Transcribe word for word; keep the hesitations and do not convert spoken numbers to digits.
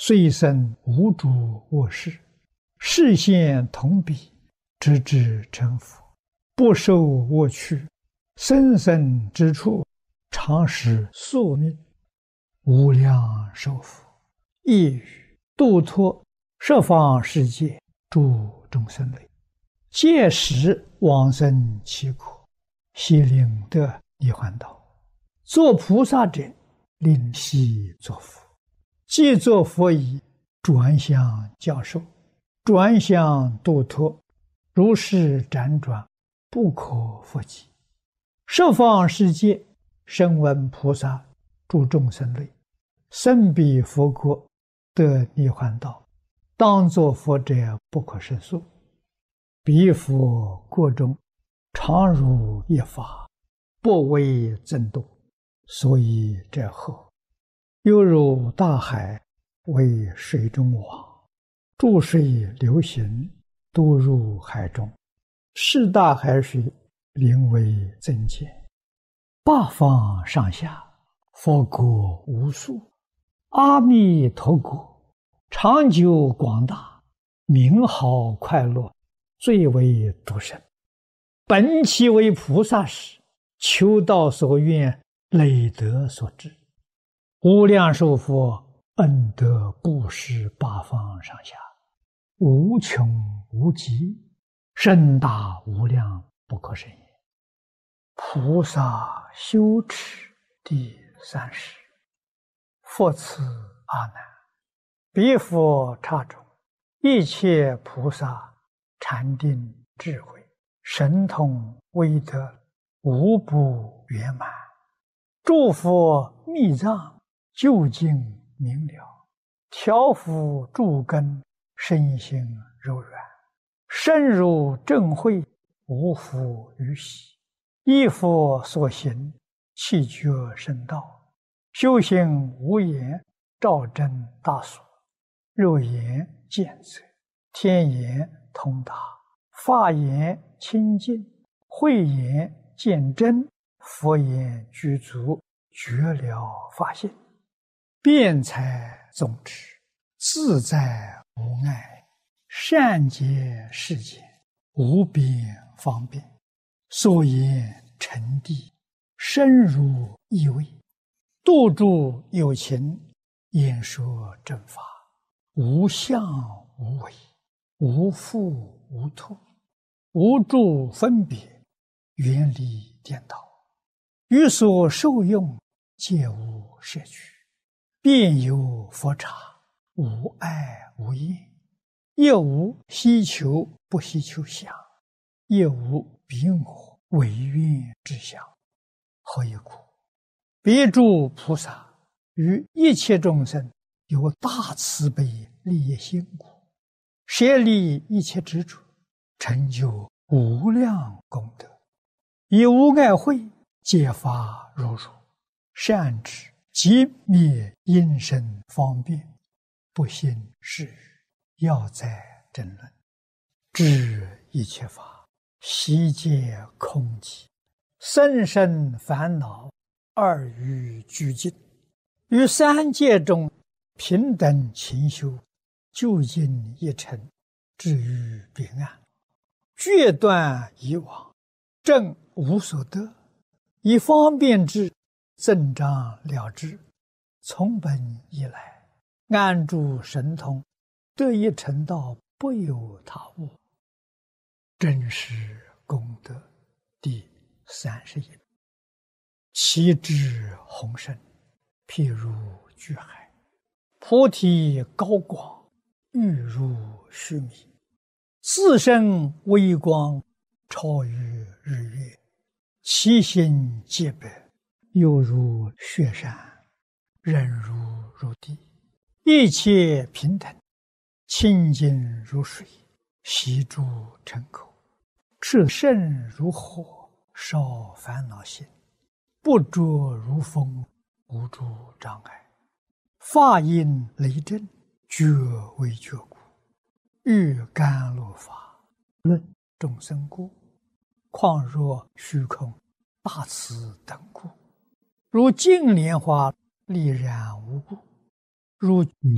虽生无主卧室，视线同彼，直至成佛。不受我趣，生生之处，常使宿命。无量寿佛，一语度脱十方世界诸众生类，届时往生其国，悉令得涅槃道。作菩萨者，令悉作佛。既作佛已，转向教授，转向度脱，如是辗转，不可复及。十方世界，声闻菩萨诸众生类，生彼佛国，得涅槃道，当作佛者不可胜数。彼佛国中，常如一法，不为增多，所以者后，犹如大海为水中网，注水流行，都入海中，是大海水名为增减。八方上下，佛国无数，阿弥陀国长久广大，名好快乐，最为殊胜。本其为菩萨时，求道所愿，累德所致。无量寿佛恩德布施八方上下，无穷无极，甚大无量，不可胜也。菩萨修持第三十。复次阿难，彼佛刹中，一切菩萨禅定智慧神通威德，无不圆满。诸佛密藏究竟明了，调伏诸根，身心柔软，深入正慧，无复于喜。依佛所行，气觉深道，修行无言，照真大所。肉眼见则，天眼通达，法眼清净，慧眼见真，佛眼具足，觉了法性。辩才总持，自在无碍，善解世间，无边方便。所言成谛，深入意味，度诸有情，演说正法，无相无为，无复无脱，无诸分别，远离颠倒。于所受用，皆无摄取，遍有佛刹，无碍无厌，亦无希求不希求相，亦无彼我违愿之相。何以故？彼诸菩萨于一切众生有大慈悲利益心故，舍离一切执着，成就无量功德，以无碍慧解发如如，善知即灭因身方便，不信是语，要在争论，知一切法悉皆空寂，生生烦恼二于俱尽，于三界中平等勤修，究竟一尘，至于彼岸，决断以往，正无所得，以方便之，增长了之。从本以来，安住神通，得一成道，不有他物。真实功德第三十一。其智宏深，譬如巨海，菩提高广，欲如须弥，自身微光，超于日月，其心皆白，犹如雪山，忍如如地，一切平等，清净如水，悉诸尘口，炽盛如火，烧烦恼心，不着如风，无诸障碍。法音雷震，觉为觉故，欲甘露法，论众生故，况若虚空，大慈等故。如净莲花，力然无故，如